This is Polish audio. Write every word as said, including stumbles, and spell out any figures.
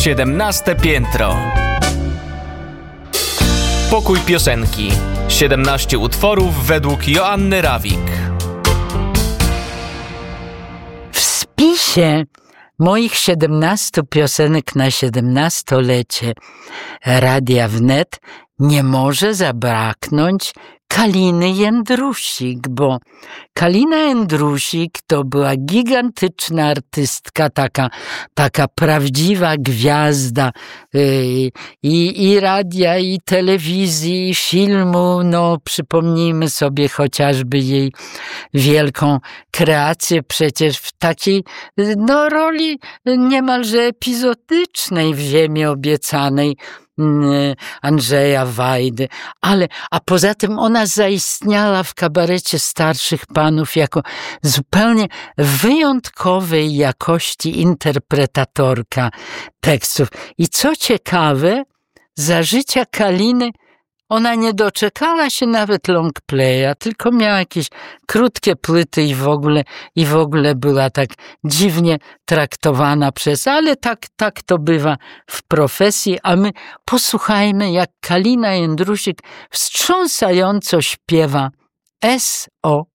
Siedemnaste piętro. Pokój piosenki. Siedemnaście utworów według Joanny Rawik. W spisie moich siedemnastu piosenek na siedemnastolecie Radia Wnet nie może zabraknąć Kaliny Jędrusik, bo Kalina Jędrusik to była gigantyczna artystka, taka, taka prawdziwa gwiazda yy, i, i radia, i telewizji, i filmu. No, przypomnijmy sobie chociażby jej wielką kreację przecież w takiej no, roli niemalże epizodycznej w Ziemi Obiecanej Andrzeja Wajdy, ale a poza tym ona zaistniała w kabarecie starszych panów jako zupełnie wyjątkowej jakości interpretatorka tekstów. I co ciekawe, za życia Kaliny ona nie doczekała się nawet long playa, tylko miała jakieś krótkie płyty i w ogóle, i w ogóle była tak dziwnie traktowana przez, ale tak, tak to bywa w profesji, a my posłuchajmy, jak Kalina Jędrusik wstrząsająco śpiewa S O